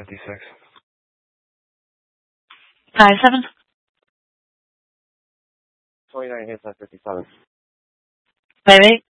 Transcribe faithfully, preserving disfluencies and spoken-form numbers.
fifty-six. Five seven. twenty-nine hits on fifty-seven. Five eight.